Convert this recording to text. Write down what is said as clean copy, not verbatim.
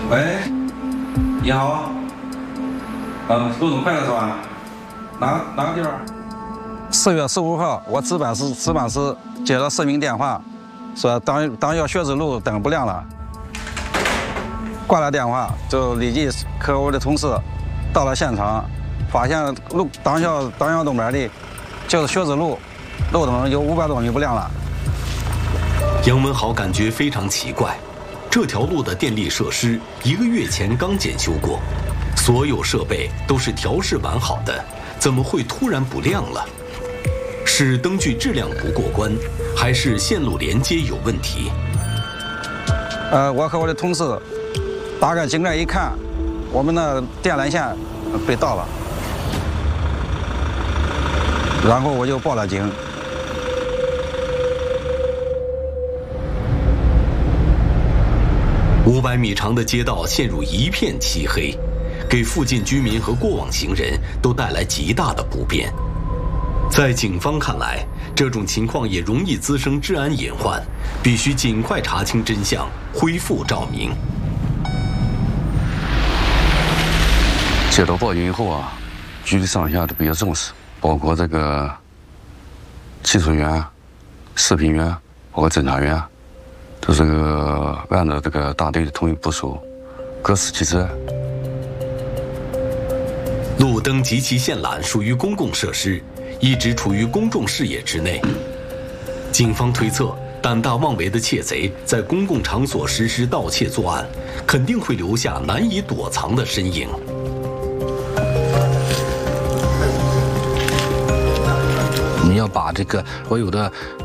喂，你好，路总快了是吧？哪个地方？4月15号，我值班时接到市民电话，说当校学子路灯不亮了。挂了电话，就立即和我的同事到了现场，发现当校东边的就是学子路灯有500多米不亮了。 杨文豪感觉非常奇怪，这条路的电力设施1个月前刚检修过，所有设备都是调试完好的，怎么会突然不亮了？是灯具质量不过关，还是线路连接有问题？ 我和我的同事大概经过一看，我们的电缆线被盗了，然后我就报了警。 500米长的街道陷入一片漆黑，给附近居民和过往行人都带来极大的不便。在警方看来，这种情况也容易滋生治安隐患，必须尽快查清真相，恢复照明。 接到报警以后啊，局里上下都比较重视，包括这个技术员、视频员，包括侦查员，都是按照这个大队的统一部署，各司其职。 路灯及其线缆属于公共设施，一直处于公众视野之内。警方推测，胆大妄为的窃贼在公共场所实施盗窃作案，肯定会留下难以躲藏的身影。 你要把这个所有的